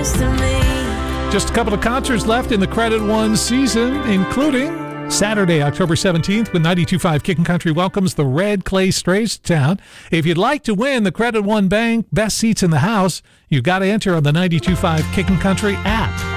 close to me. Just a couple of concerts left in the Credit One season, including Saturday, October 17th, when 92.5 Kickin' Country welcomes the Red Clay Strays to town. If you'd like to win the Credit One Bank Best Seats in the House, you've got to enter on the 92.5 Kickin' Country app.